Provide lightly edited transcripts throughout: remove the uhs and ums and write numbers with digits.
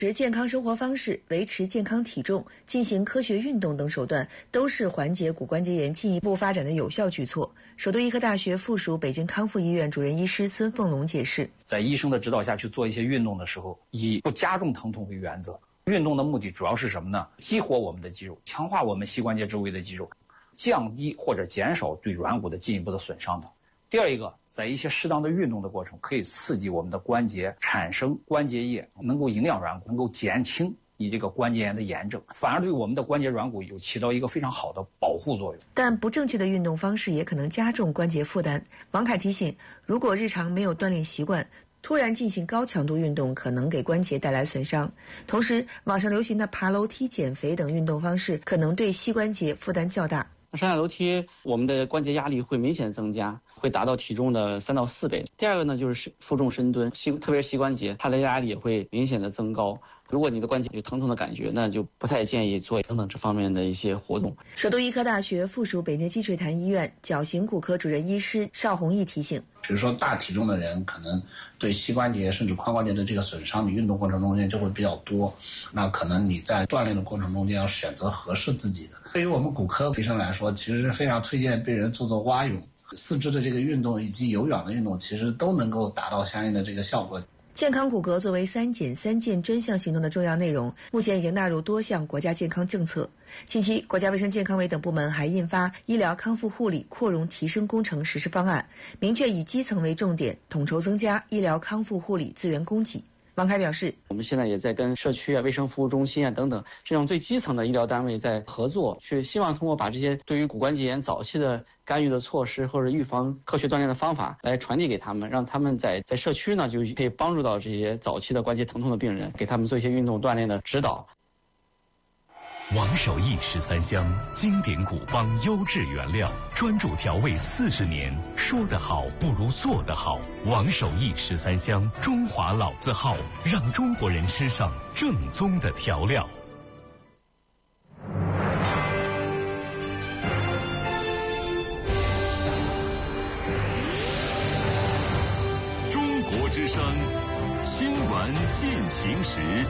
持健康生活方式、维持健康体重、进行科学运动等手段，都是缓解骨关节炎进一步发展的有效举措。首都医科大学附属北京康复医院主任医师孙凤龙解释， 在医生的指导下去做一些运动的时候，以不加重疼痛为原则。运动的目的主要是什么呢？激活我们的肌肉，强化我们膝关节周围的肌肉，降低或者减少对软骨的进一步的损伤的。第二一个，在一些适当的运动的过程，可以刺激我们的关节产生关节液，能够营养软骨，能够减轻你这个关节炎的炎症，反而对我们的关节软骨有起到一个非常好的保护作用。 但不正确的运动方式也可能加重关节负担。王凯提醒，如果日常没有锻炼习惯，突然进行高强度运动可能给关节带来损伤。同时，网上流行的爬楼梯、减肥等运动方式可能对膝关节负担较大。 上下楼梯，我们的关节压力会明显增加，会达到体重的3到4倍。第二个呢，就是负重深蹲，特别是膝关节，它的压力也会明显的增高。如果你的关节有疼痛的感觉，那就不太建议做等等这方面的一些活动。 首都医科大学附属北京积水潭医院矫形骨科主任医师邵宏毅提醒， 比如说大体重的人可能对膝关节甚至髋关节的这个损伤，你运动过程中间就会比较多，那可能你在锻炼的过程中间要选择合适自己的。对于我们骨科医生来说，其实是非常推荐病人做蛙泳，四肢的这个运动以及有氧的运动其实都能够达到相应的这个效果。 健康骨骼作为3减3健专项行动的重要内容，目前已经纳入多项国家健康政策。近期，国家卫生健康委等部门还印发《医疗康复护理扩容提升工程实施方案》，明确以基层为重点，统筹增加医疗康复护理资源供给。王凯表示， 我们现在也在跟社区卫生服务中心等等这种最基层的医疗单位在合作，去希望通过把这些对于骨关节炎早期的干预的措施或者预防科学锻炼的方法来传递给他们，让他们在社区呢就可以帮助到这些早期的关节疼痛的病人，给他们做一些运动锻炼的指导。 王守义13香，经典古方优质原料，专注调味40年，说得好不如做得好。王守义13香，中华老字号，让中国人吃上正宗的调料。 中国之声新闻进行时。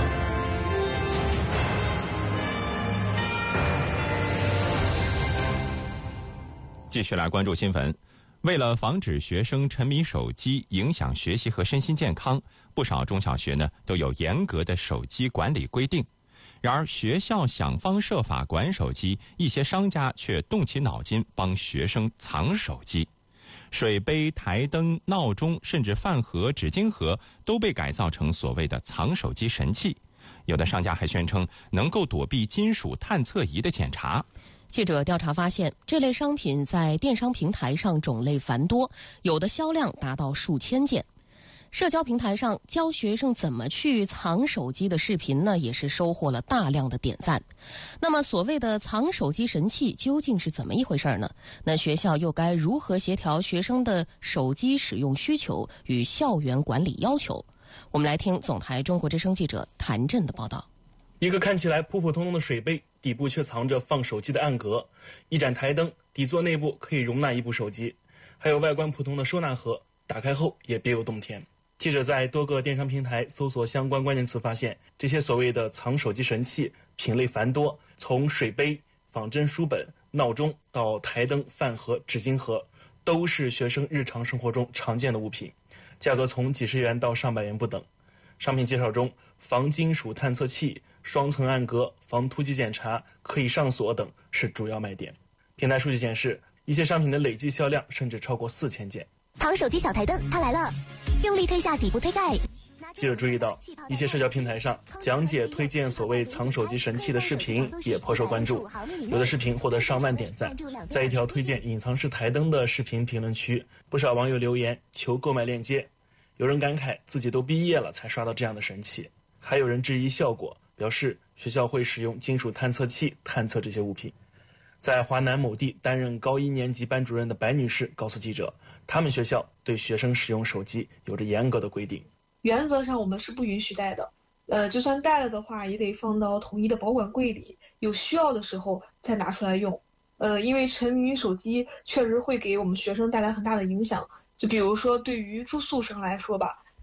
继续来关注新闻。为了防止学生沉迷手机影响学习和身心健康，不少中小学呢都有严格的手机管理规定。然而，学校想方设法管手机，一些商家却动起脑筋帮学生藏手机。水杯、台灯、闹钟，甚至饭盒、纸巾盒都被改造成所谓的藏手机神器。有的商家还宣称能够躲避金属探测仪的检查。 记者调查发现，这类商品在电商平台上种类繁多，有的销量达到数千件。社交平台上教学生怎么去藏手机的视频呢，也是收获了大量的点赞。那么所谓的藏手机神器究竟是怎么一回事呢？那学校又该如何协调学生的手机使用需求与校园管理要求？我们来听总台中国之声记者谭震的报道。 一个看起来普普通通的水杯，底部却藏着放手机的暗格；一盏台灯，底座内部可以容纳一部手机；还有外观普通的收纳盒，打开后也别有洞天。记者在多个电商平台搜索相关关键词，发现这些所谓的藏手机神器品类繁多，从水杯、仿真书本、闹钟到台灯、饭盒、纸巾盒，都是学生日常生活中常见的物品，价格从几十元到上百元不等。商品介绍中，防金属探测器、双层暗格、防突击检查、可以上锁等是主要卖点。平台数据显示，一些商品的累计销量甚至超过4000件。 藏手机小台灯，它来了！用力推下底部推盖。 记者注意到，一些社交平台上讲解推荐所谓藏手机神器的视频也颇受关注，有的视频获得上万点赞。在一条推荐隐藏式台灯的视频评论区，不少网友留言求购买链接。有人感慨自己都毕业了才刷到这样的神器，还有人质疑效果，表示学校会使用金属探测器探测这些物品。在华南某地担任高1年级班主任的白女士告诉记者，他们学校对学生使用手机有着严格的规定。 原则上我们是不允许带的，就算带了的话也得放到统一的保管柜里，有需要的时候再拿出来用。因为沉迷于手机确实会给我们学生带来很大的影响，就比如说对于住宿生来说吧，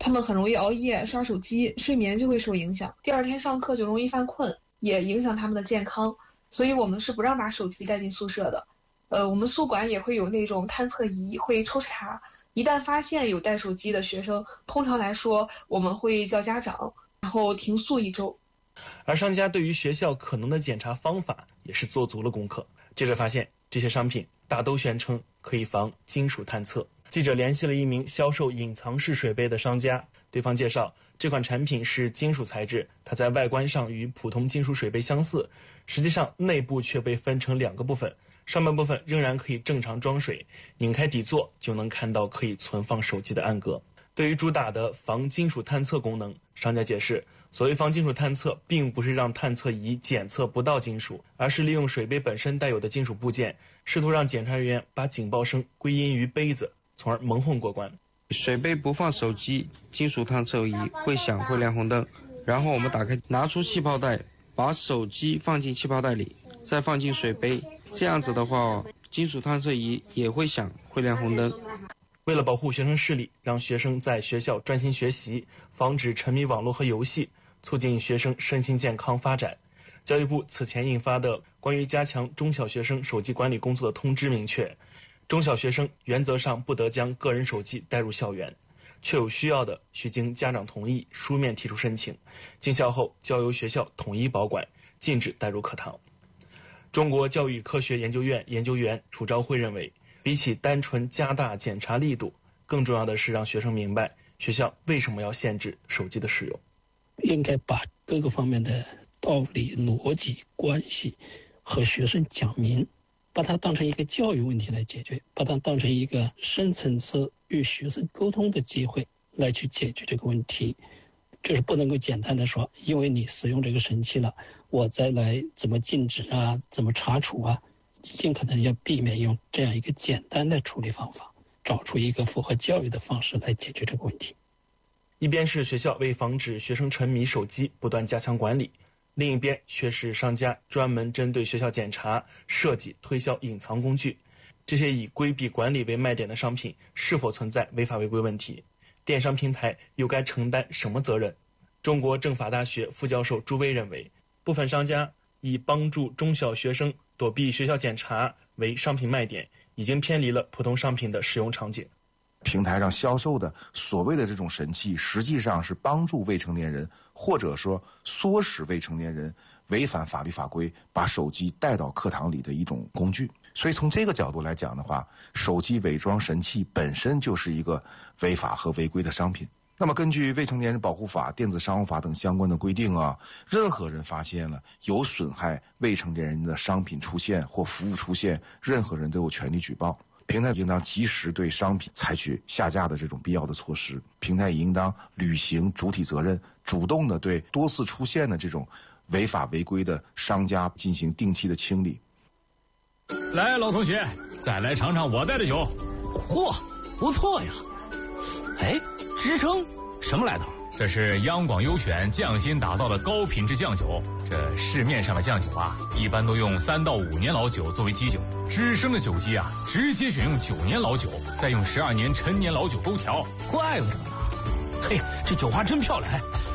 他们很容易熬夜、刷手机，睡眠就会受影响，第二天上课就容易犯困，也影响他们的健康。所以我们是不让把手机带进宿舍的。我们宿管也会有那种探测仪，会抽查，一旦发现有带手机的学生，通常来说我们会叫家长，然后停宿1周。 而商家对于学校可能的检查方法也是做足了功课。记者发现，这些商品大都宣称可以防金属探测。记者联系了一名销售隐藏式水杯的商家，对方介绍，这款产品是金属材质，它在外观上与普通金属水杯相似，实际上内部却被分成2个部分，上半部分仍然可以正常装水，拧开底座就能看到可以存放手机的暗格。对于主打的防金属探测功能，商家解释，所谓防金属探测并不是让探测仪检测不到金属，而是利用水杯本身带有的金属部件，试图让检查人员把警报声归因于杯子，从而蒙混过关。 水杯不放手机，金属探测仪会响，会亮红灯，然后我们打开，拿出气泡袋，把手机放进气泡袋里，再放进水杯，这样子的话，金属探测仪也会响，会亮红灯。 为了保护学生视力，让学生在学校专心学习，防止沉迷网络和游戏，促进学生身心健康发展，教育部此前印发的关于加强中小学生手机管理工作的通知明确，中小学生原则上不得将个人手机带入校园，确有需要的需经家长同意书面提出申请，进校后交由学校统一保管，禁止带入课堂。中国教育科学研究院研究员楚昭辉认为，比起单纯加大检查力度，更重要的是让学生明白学校为什么要限制手机的使用。 应该把各个方面的道理、逻辑、关系和学生讲明，把它当成一个教育问题来解决，把它当成一个深层次与学生沟通的机会来去解决这个问题。就是不能够简单的说，因为你使用这个神器了，我再来怎么禁止啊，怎么查处啊，尽可能要避免用这样一个简单的处理方法，找出一个符合教育的方式来解决这个问题。 一边是学校为防止学生沉迷手机不断加强管理，另一边却是商家专门针对学校检查设计推销隐藏工具。这些以规避管理为卖点的商品是否存在违法违规问题？电商平台又该承担什么责任？中国政法大学副教授朱威认为，部分商家以帮助中小学生躲避学校检查为商品卖点，已经偏离了普通商品的使用场景。 平台上销售的所谓的这种神器，实际上是帮助未成年人，或者说唆使未成年人违反法律法规，把手机带到课堂里的一种工具。所以从这个角度来讲的话，手机伪装神器本身就是一个违法和违规的商品。那么根据《未成年人保护法》《电子商务法》等相关的规定啊，任何人发现了有损害未成年人的商品出现或服务出现，任何人都有权利举报。平台应当及时对商品采取下架的这种必要的措施，平台也应当履行主体责任，主动的对多次出现的这种违法违规的商家进行定期的清理。 来，老同学，再来尝尝我带的酒。 嚯，不错呀！哎，支撑什么来头？ 这是央广优选匠心打造的高品质酱酒。这市面上的酱酒啊，一般都用3到5年老酒作为基酒，知生的酒基啊，直接选用9年老酒，再用12年陈年老酒勾调。 怪不得呢！嘿，这酒花真漂亮！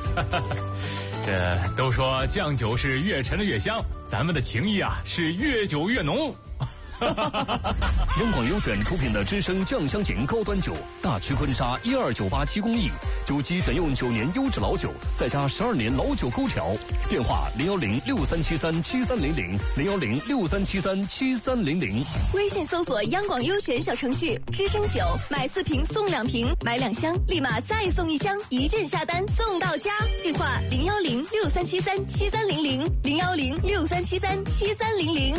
这都说酱酒是越陈的越香，咱们的情谊啊是越久越浓。 央广优选出品的知生酱香型高端酒，大曲坤沙12987工艺，酒基选用9年优质老酒，再加12年老酒勾调。电话01063737300 01063737300。 微信搜索央广优选小程序，知生酒买4瓶送2瓶，买2箱立马再送1箱，一键下单送到家。电话01063737300 01063737300。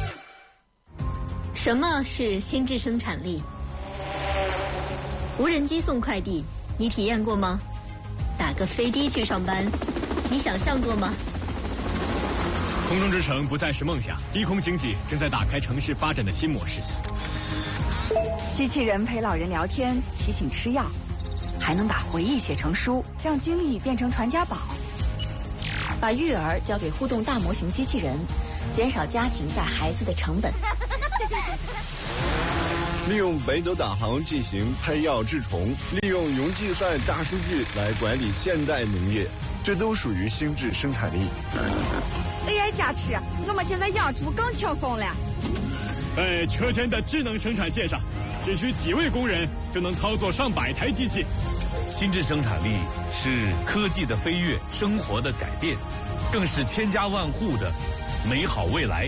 什么是心智生产力？无人机送快递，你体验过吗？打个飞的去上班，你想象过吗？ 空中之城不再是梦想，低空经济正在打开城市发展的新模式。 机器人陪老人聊天，提醒吃药，还能把回忆写成书，让经历变成传家宝。 把育儿交给互动大模型机器人，减少家庭带孩子的成本。 利用北斗导航进行喷药治虫，利用云计算大数据来管理现代农业，这都属于心智生产力。 AI 加持，我们现在养猪更轻松了。 在车间的智能生产线上，只需几位工人就能操作上百台机器。 心智生产力是科技的飞跃，生活的改变，更是千家万户的美好未来。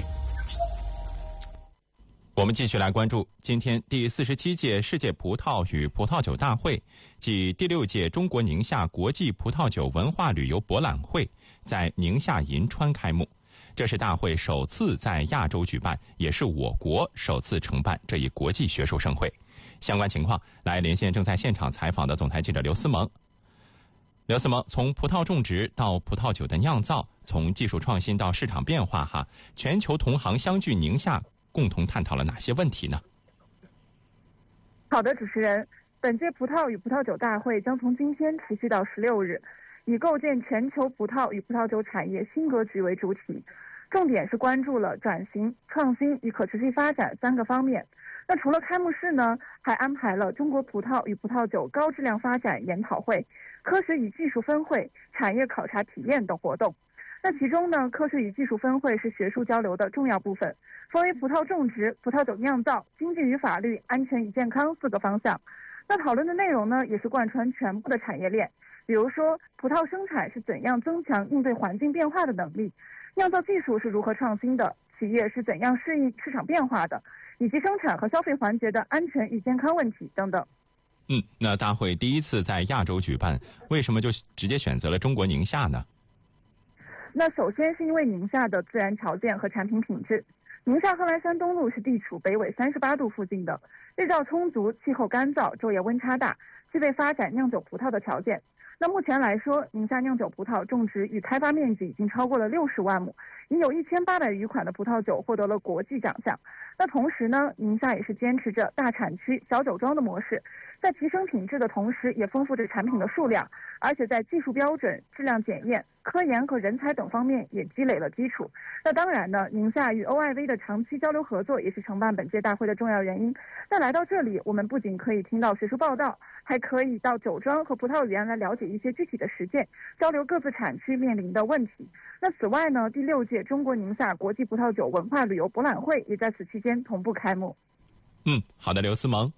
我们继续来关注今天第47届世界葡萄与葡萄酒大会暨第6届中国宁夏国际葡萄酒文化旅游博览会在宁夏银川开幕。这是大会首次在亚洲举办，也是我国首次承办这一国际学术盛会。相关情况来连线正在现场采访的总台记者刘思萌。刘思萌，从葡萄种植到葡萄酒的酿造，从技术创新到市场变化，全球同行相聚宁夏，共同探讨了哪些问题呢？ 好的，主持人，本届葡萄与葡萄酒大会将从今天持续到16日，以构建全球葡萄与葡萄酒产业新格局为主体，重点是关注了转型、创新与可持续发展3个方面。那除了开幕式呢，还安排了中国葡萄与葡萄酒高质量发展研讨会、科学与技术分会、产业考察体验等活动。那其中呢，科学与技术分会是学术交流的重要部分，分为葡萄种植、葡萄酒酿造、经济与法律、安全与健康4个方向。那讨论的内容呢，也是贯穿全部的产业链，比如说葡萄生产是怎样增强应对环境变化的能力，酿造技术是如何创新的，企业是怎样适应市场变化的，以及生产和消费环节的安全与健康问题等等。 那大会第一次在亚洲举办，为什么就直接选择了中国宁夏呢？ 那首先是因为宁夏的自然条件和产品品质。宁夏贺兰山东路是地处北纬38度附近的，日照充足，气候干燥，昼夜温差大，具备发展酿酒葡萄的条件。那目前来说，宁夏酿酒葡萄种植与开发面积已经超过了60万亩，已有1800余款的葡萄酒获得了国际奖项。那同时呢，宁夏也是坚持着大产区小酒庄的模式，在提升品质的同时，也丰富着产品的数量，而且在技术标准、质量检验、科研和人才等方面也积累了基础。那当然呢，宁夏与 OIV 的长期交流合作也是承办本届大会的重要原因。那来到这里，我们不仅可以听到学术报道，还可以到酒庄和葡萄园来了解一些具体的实践，交流各自产区面临的问题。那此外呢，第6届中国宁夏国际葡萄酒文化旅游博览会也在此期间同步开幕。 好的，刘思萌。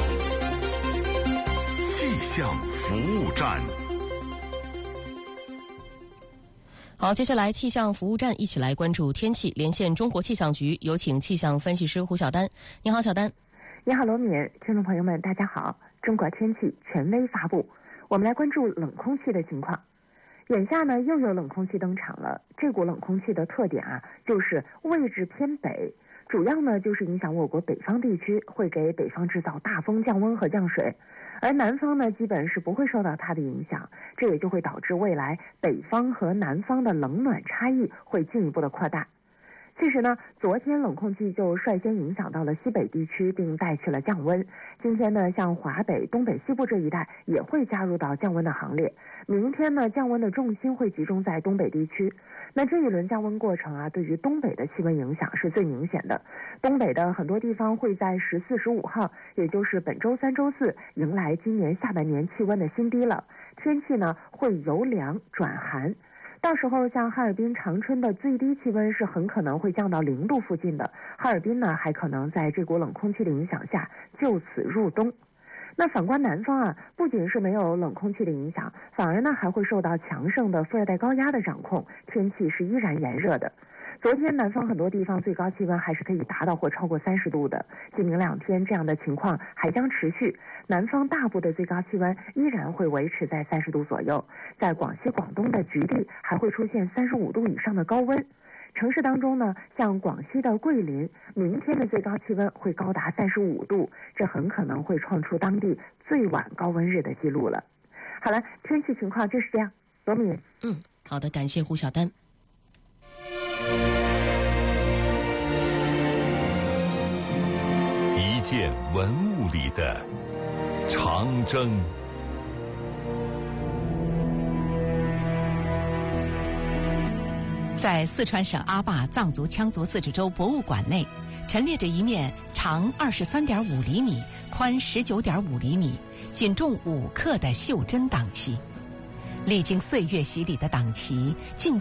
气象服务站。 好，接下来气象服务站一起来关注天气，连线中国气象局，有请气象分析师胡晓丹。你好，小丹。 你好，罗敏，听众朋友们，大家好。中国天气权威发布，我们来关注冷空气的情况。眼下呢，又有冷空气登场了。这股冷空气的特点就是位置偏北，主要呢就是影响我国北方地区，会给北方制造大风、降温和降水。而南方呢，基本是不会受到它的影响，这也就会导致未来北方和南方的冷暖差异会进一步的扩大。其实呢，昨天冷空气就率先影响到了西北地区，并带去了降温。今天呢，像华北、东北、西部这一带也会加入到降温的行列。明天呢，降温的重心会集中在东北地区。那这一轮降温过程对于东北的气温影响是最明显的。东北的很多地方会在14、15号，也就是本周3、周4，迎来今年下半年气温的新低了。天气呢会由凉转寒。到时候像哈尔滨、长春的最低气温是很可能会降到0度附近的，哈尔滨呢还可能在这股冷空气的影响下就此入冬。那反观南方不仅是没有冷空气的影响，反而呢还会受到强盛的副热带高压的掌控，天气是依然炎热的。昨天南方很多地方最高气温还是可以达到或超过30度的，今明2天这样的情况还将持续，南方大部的最高气温依然会维持在30度左右，在广西、广东的局地还会出现35度以上的高温。城市当中呢，像广西的桂林，明天的最高气温会高达35度，这很可能会创出当地最晚高温日的记录了。好了，天气情况就是这样。罗敏。 好的，感谢胡晓丹。 一件文物里的长征。 在四川省阿坝藏族羌族自治州博物馆内， 陈列着一面长23.5厘米、宽19.5厘米、仅重5克的袖珍党旗。历经岁月洗礼的党旗静